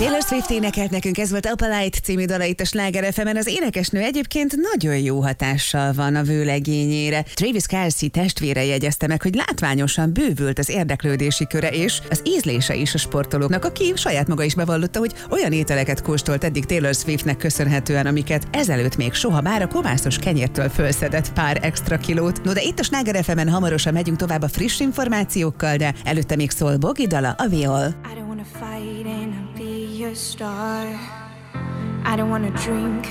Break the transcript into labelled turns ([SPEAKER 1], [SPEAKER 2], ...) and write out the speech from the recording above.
[SPEAKER 1] Taylor Swift énekelt nekünk, ez volt Opalite című dala itt a Sláger FM-en. Az énekesnő egyébként nagyon jó hatással van a vőlegényére. Travis Kelce testvére jegyezte meg, hogy látványosan bővült az érdeklődési köre és az ízlése is a sportolóknak, aki saját maga is bevallotta, hogy olyan ételeket kóstolt eddig Taylor Swiftnek köszönhetően, amiket ezelőtt még soha, bár a kovászos kenyértől fölszedett pár extra kilót. No, de itt a Sláger FM-en hamarosan megyünk tovább a friss információkkal, de előtte még szól Bogi dala, a Viol.
[SPEAKER 2] I don't wanna dream